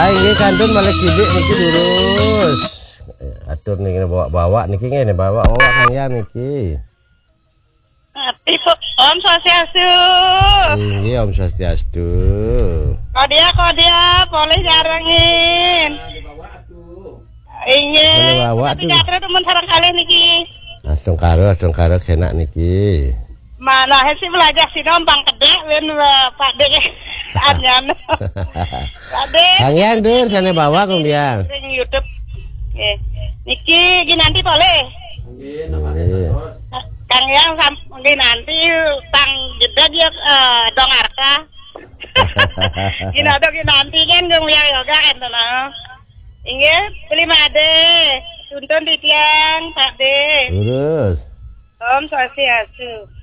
Inggih kantun malih kidik niki lurus. Atur niki bawa niki ngene bawa Kang Yan niki. Om Swastiastu. Inggih Om Swastiastu. Kodia boleh jarangin. Inggih. Bawa tuh. Teater temen sarang kali niki. Astung karo kenak niki. Mana sih belajar sih nombang kedek wen Pak Dek. Anyan. Pak Dek. Kang Yan dur sana bawa Kang Biang. Sing YouTube. Niki nanti boleh. Nggih. Kang Yang sampai nanti tang jeda dia dong arka. Gina dong nanti kan dong yang yoga kan tuh nah. Ingat beli made, tuntun di tiang Pak De. Lurus. Om Swastiastu.